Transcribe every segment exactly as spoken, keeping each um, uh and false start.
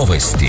Новости.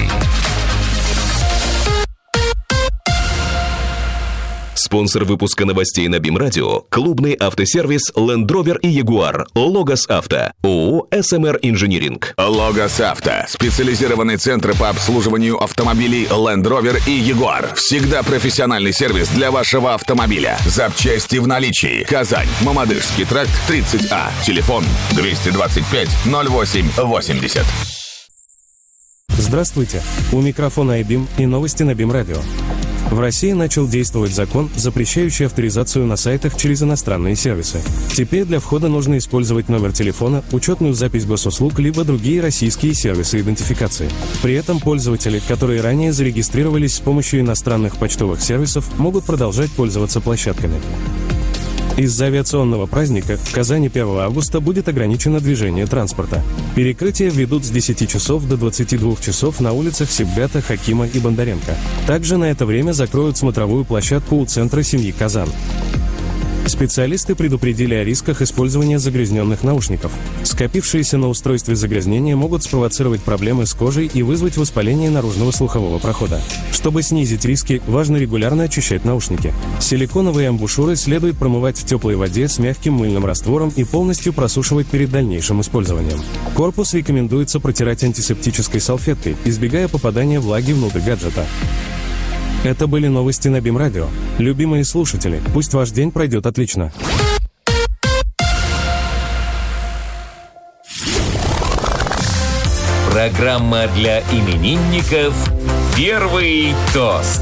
Спонсор выпуска новостей на БИМ-радио – клубный автосервис Land Rover и Jaguar Logos Авто, ООО эс эм эр Инжиниринг. Logos Авто – специализированный центр по обслуживанию автомобилей Land Rover и Jaguar. Всегда профессиональный сервис для вашего автомобиля. Запчасти в наличии. Казань, Мамадышский тракт, тридцать А. Телефон двести двадцать пять ноль восемь восемьдесят. Здравствуйте. У микрофона айбим и новости на БИМ-радио. В России начал действовать закон, запрещающий авторизацию на сайтах через иностранные сервисы. Теперь для входа нужно использовать номер телефона, учетную запись госуслуг, либо другие российские сервисы идентификации. При этом пользователи, которые ранее зарегистрировались с помощью иностранных почтовых сервисов, могут продолжать пользоваться площадками. Из-за авиационного праздника в Казани первого августа будет ограничено движение транспорта. Перекрытия введут с десяти часов до двадцати двух часов на улицах Сибгата, Хакима и Бондаренко. Также на это время закроют смотровую площадку у центра семьи Казан. Специалисты предупредили о рисках использования загрязненных наушников. Скопившиеся на устройстве загрязнения могут спровоцировать проблемы с кожей и вызвать воспаление наружного слухового прохода. Чтобы снизить риски, важно регулярно очищать наушники. Силиконовые амбушюры следует промывать в теплой воде с мягким мыльным раствором и полностью просушивать перед дальнейшим использованием. Корпус рекомендуется протирать антисептической салфеткой, избегая попадания влаги внутрь гаджета. Это были новости на БИМ-радио. Любимые слушатели, пусть ваш день пройдет отлично. Программа для именинников «Первый тост».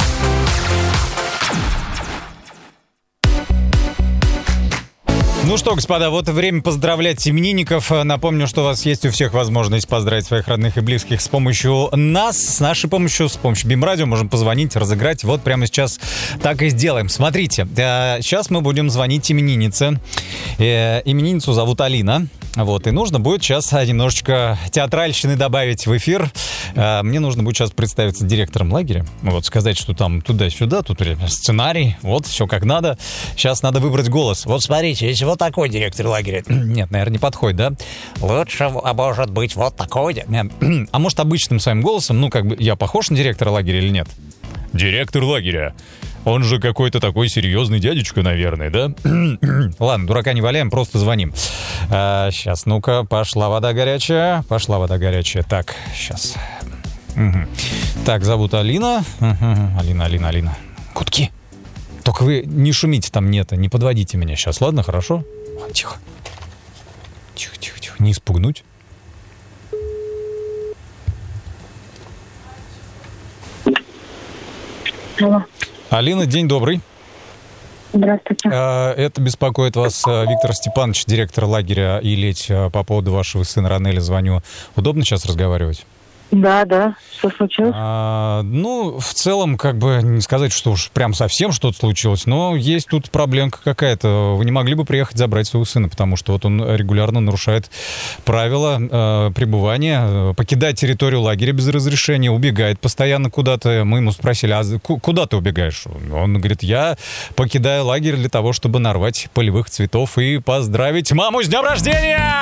Ну что, господа, вот время поздравлять именинников. Напомню, что у вас есть у всех возможность поздравить своих родных и близких с помощью нас, с нашей помощью, с помощью БИМ-радио. Можем позвонить, разыграть. Вот прямо сейчас так и сделаем. Смотрите, сейчас мы будем звонить имениннице. Именинницу зовут Алина. Вот, и нужно будет сейчас немножечко театральщины добавить в эфир. Мне нужно будет сейчас представиться директором лагеря. Вот, сказать, что там туда-сюда, тут сценарий, вот, все как надо. Сейчас надо выбрать голос. Вот смотрите, если вот такой директор лагеря. Нет, наверное, не подходит, да? Лучше, может быть, вот такой. А может, обычным своим голосом, ну, как бы, я похож на директора лагеря или нет? Директор лагеря. Он же какой-то такой серьезный дядечка, наверное, да? Ладно, дурака не валяем, просто звоним. А, сейчас, ну-ка, пошла вода горячая. Пошла вода горячая. Так, сейчас. Угу. Так, зовут Алина. Угу. Алина, Алина, Алина. Гудки. Только вы не шумите там, нет, не подводите меня сейчас, ладно, хорошо? Ладно, тихо. Тихо, тихо, тихо. Не испугнуть. Алло. Алина, день добрый. Здравствуйте. Это беспокоит вас Виктор Степанович, директор лагеря Илеть, по поводу вашего сына Ранеля. Звоню. Удобно сейчас разговаривать? Да, да. Что случилось? А, ну, в целом, как бы, не сказать, что уж прям совсем что-то случилось, но есть тут проблемка какая-то. Вы не могли бы приехать забрать своего сына, потому что вот он регулярно нарушает правила э, пребывания, покидает территорию лагеря без разрешения, убегает постоянно куда-то. Мы ему спросили, а куда ты убегаешь? Он говорит, я покидаю лагерь для того, чтобы нарвать полевых цветов и поздравить маму с днем рождения!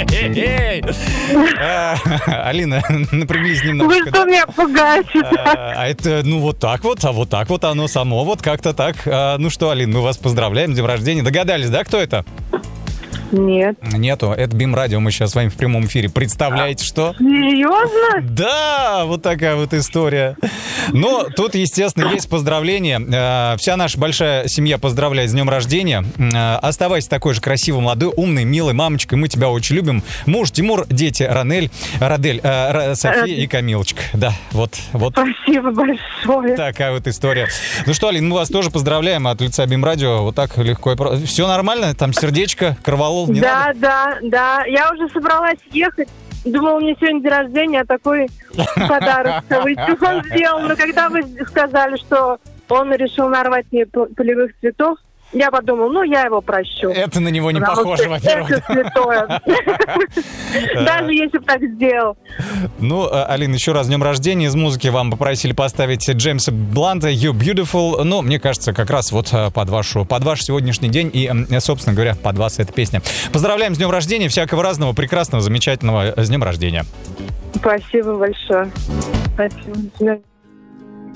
Алина, напряглись немножко. Вы что меня пугаете? А, а это, ну, вот так вот, а вот так вот оно само, вот как-то так. А, ну что, Алин, мы вас поздравляем с днем рождения. Догадались, да, кто это? Нет. Нету, это БИМ-радио, мы сейчас с вами в прямом эфире. Представляете, что? Серьезно? Да, вот такая вот история. Но тут, естественно, есть поздравления. Вся наша большая семья поздравляет с днем рождения. Оставайся такой же красивой, молодой, умной, милой мамочкой. Мы тебя очень любим. Муж Тимур, дети Ранель, Радель, София и Камилочка. Да, вот, вот. Спасибо большое. Такая вот история. Ну что, Алин, мы вас тоже поздравляем от лица БИМ-радио. Вот так легко и просто. Все нормально? Там сердечко, кроволол? Не да, надо? да, да. Я уже собралась ехать. Думала, у меня сегодня день рождения, а такой подарок он сделал. Но когда вы сказали, что он решил нарвать мне полевых цветов, я подумал, ну, я его прощу. Это на него не похоже, во-первых. Это святое. Даже если бы так сделал. Ну, Алин, еще раз с днем рождения. Из музыки вам попросили поставить Джеймса Бланта «You Beautiful». Ну, мне кажется, как раз вот под, вашу, под ваш сегодняшний день и, собственно говоря, под вас эта песня. Поздравляем с днем рождения. Всякого разного, прекрасного, замечательного. С днем рождения. Спасибо большое. Спасибо. До свидания.